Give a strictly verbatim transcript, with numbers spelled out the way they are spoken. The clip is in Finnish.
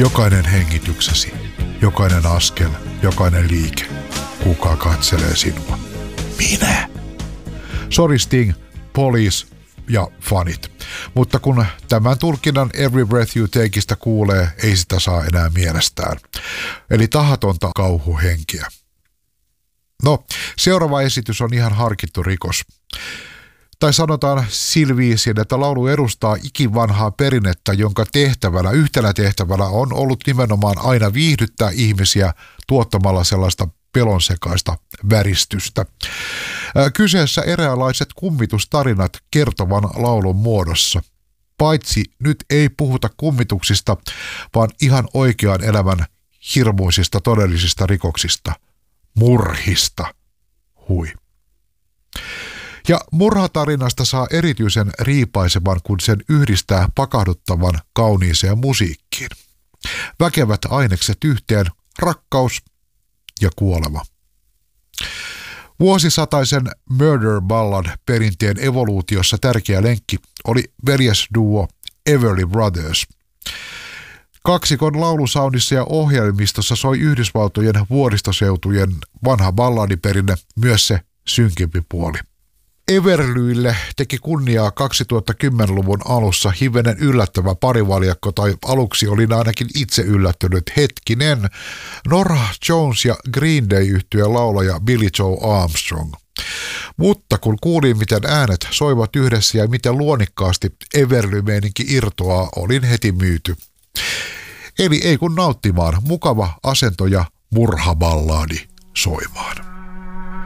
Jokainen hengityksesi, jokainen askel, jokainen liike. Kuka katselee sinua? Minä. Sorry Sting, Police ja fanit. Mutta kun tämän tulkinnan Every Breath You Takeista kuulee, ei sitä saa enää mielestään. Eli tahatonta kauhuhenkiä. No, seuraava esitys on ihan harkittu rikos. Tai sanotaan silviisin, että laulu edustaa ikivanhaa perinnettä, jonka tehtävänä, yhtenä tehtävänä on ollut nimenomaan aina viihdyttää ihmisiä tuottamalla sellaista pelonsekaista väristystä. Kyseessä eräänlaiset kummitustarinat kertovan laulun muodossa. Paitsi nyt ei puhuta kummituksista, vaan ihan oikean elämän hirmuisista todellisista rikoksista. Murhista. Hui. Ja murhatarinasta saa erityisen riipaisevan, kun sen yhdistää pakahduttavan kauniiseen musiikkiin. Väkevät ainekset yhteen, rakkaus ja kuolema. Vuosisataisen Murder Ballad-perinteen evoluutiossa tärkeä lenkki oli veljesduo Everly Brothers. Kaksikon laulusaunissa ja ohjelmistossa soi Yhdysvaltojen vuoristoseutujen vanha balladiperinne, myös se synkempi puoli. Everlyille teki kunniaa kaksituhattakymmenluvun alussa hivenen yllättävä parivaljakko, tai aluksi olin ainakin itse yllättynyt hetkinen, Norah Jones ja Green Day-yhtyeen laulaja Billie Joe Armstrong. Mutta kun kuulin, miten äänet soivat yhdessä ja miten luonnikkaasti Everly-meininki irtoaa, olin heti myyty. Eli ei kun nauttimaan, mukava asento ja murhaballadi soimaan.